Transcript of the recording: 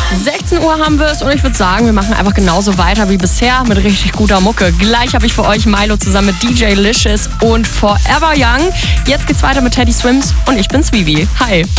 16 Uhr haben wir es und ich würde sagen, wir machen einfach genauso weiter wie bisher mit richtig guter Mucke. Gleich habe ich für euch Milo zusammen mit DJ Licious und Forever Young. Jetzt geht's weiter mit Teddy Swims und ich bin Sweetie. Hi.